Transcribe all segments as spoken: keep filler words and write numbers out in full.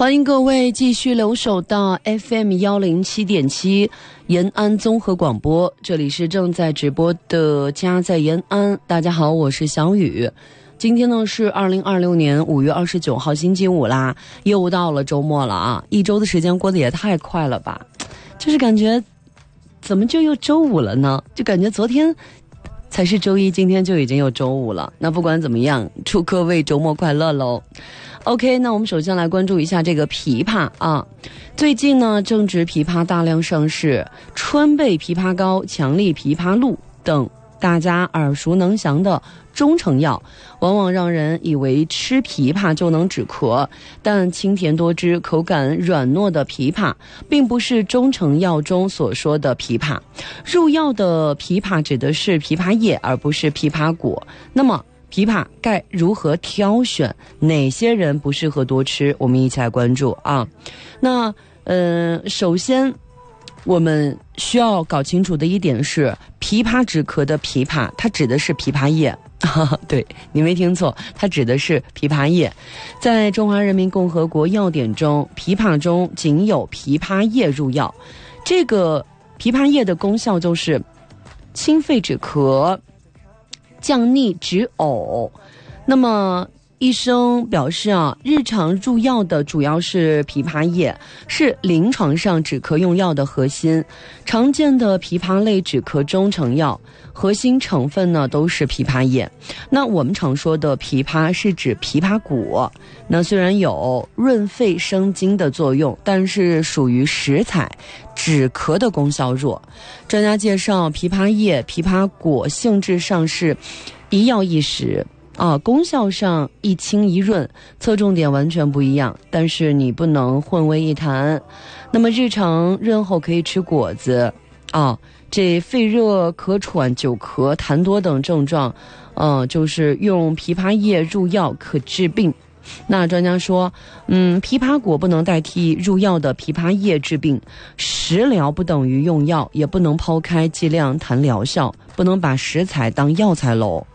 欢迎各位继续留守到 F M 一零七点七延安综合广播，这里是正在直播的家在延安。大家好，我是小雨。今天呢是二零二六年五月二十九号星期五啦，又到了周末了啊！一周的时间过得也太快了吧，就是感觉怎么就又周五了呢？就感觉昨天才是周一，今天就已经有周五了。那不管怎么样，祝各位周末快乐喽。OK， 那我们首先来关注一下这个枇杷啊。最近呢，正值枇杷大量上市，川贝枇杷膏、强力枇杷露等大家耳熟能详的中成药，往往让人以为吃枇杷就能止咳，但清甜多汁、口感软糯的枇杷，并不是中成药中所说的枇杷。入药的枇杷指的是枇杷叶，而不是枇杷果。那么枇杷该如何挑选？哪些人不适合多吃？我们一起来关注啊。那呃，首先我们需要搞清楚的一点是，枇杷止咳的枇杷，它指的是枇杷叶。对，你没听错，它指的是枇杷叶。在中华人民共和国药典中，枇杷中仅有枇杷叶入药。这个枇杷叶的功效就是清肺止咳、降逆止呕。那么医生表示啊，日常入药的主要是枇杷叶，是临床上止咳用药的核心。常见的枇杷类止咳中成药，核心成分呢都是枇杷叶。那我们常说的枇杷是指枇杷果，那虽然有润肺生津的作用，但是属于食材，止咳的功效弱。专家介绍，枇杷叶、枇杷果性质上是一药一食啊，功效上一清一润，侧重点完全不一样，但是你不能混为一谈。那么日常润后可以吃果子啊，这肺热、咳喘、久咳、痰多等症状，呃，就是用枇杷叶入药可治病。那专家说，嗯，枇杷果不能代替入药的枇杷叶治病，食疗不等于用药，也不能抛开剂量谈疗效，不能把食材当药材喽。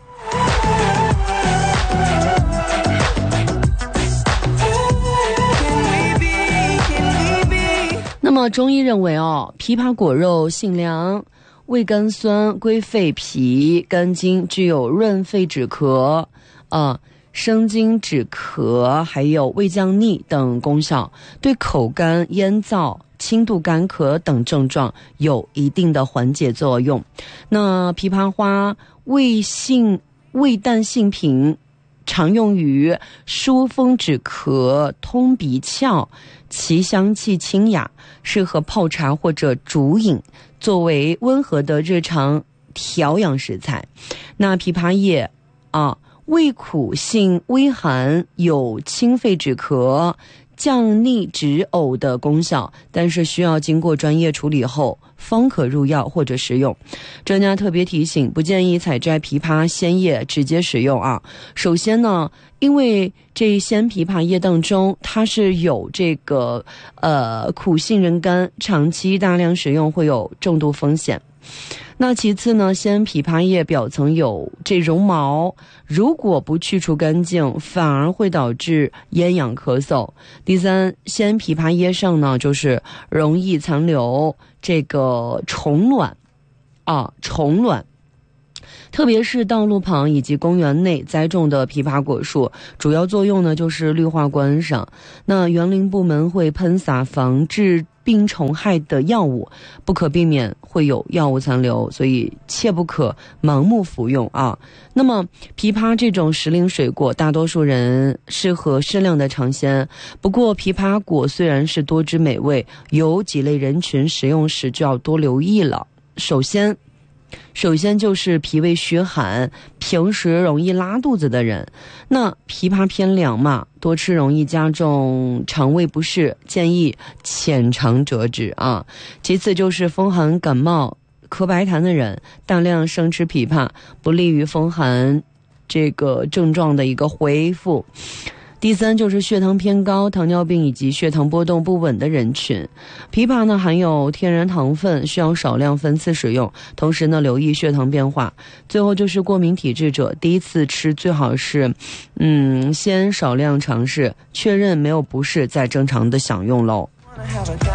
那么中医认为哦，枇杷果肉性凉，味甘酸，归肺脾肝经，具有润肺止咳、啊、呃、生津止咳，还有胃降逆等功效，对口干、咽燥、轻度干咳等症状有一定的缓解作用。那枇杷花味性味淡性平，常用于疏风止咳、通鼻窍，其香气清雅，适合泡茶或者煮饮，作为温和的日常调养食材。那枇杷叶啊，味苦性微寒，有清肺止咳、降逆止呕的功效，但是需要经过专业处理后方可入药或者食用。专家特别提醒，不建议采摘枇杷鲜叶直接食用啊。首先呢，因为这鲜枇杷叶当中它是有这个呃苦杏仁苷，长期大量食用会有中毒风险。那其次呢，鲜枇杷叶表层有这绒毛，如果不去除干净，反而会导致咽痒咳嗽。第三，鲜枇杷叶上呢，就是容易残留这个虫卵啊，虫卵。特别是道路旁以及公园内栽种的枇杷果树，主要作用呢就是绿化观赏。那园林部门会喷洒防治病虫害的药物，不可避免会有药物残留，所以切不可盲目服用啊。那么枇杷这种时令水果，大多数人适合适量的尝鲜。不过枇杷果虽然是多汁美味，有几类人群食用时就要多留意了。首先首先就是脾胃虚寒，平时容易拉肚子的人。那枇杷偏凉嘛，多吃容易加重肠胃不适，建议浅尝辄止啊。其次就是风寒感冒、咳白痰的人，大量生吃枇杷不利于风寒这个症状的一个恢复。 第三就是血糖偏高、糖尿病以及血糖波动不稳的人群。枇杷呢含有天然糖分，需要少量分次使用，同时呢留意血糖变化。最后就是过敏体质者，第一次吃最好是嗯先少量尝试，确认没有不适再正常的享用喽。